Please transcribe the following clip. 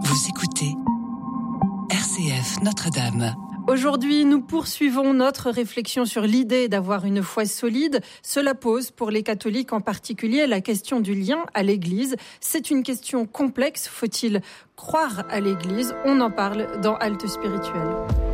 Vous écoutez RCF Notre-Dame. Aujourd'hui, nous poursuivons notre réflexion sur l'idée d'avoir une foi solide. Cela pose pour les catholiques en particulier la question du lien à l'Église. C'est une question complexe. Faut-il croire à l'Église ? On en parle dans Halte spirituelle.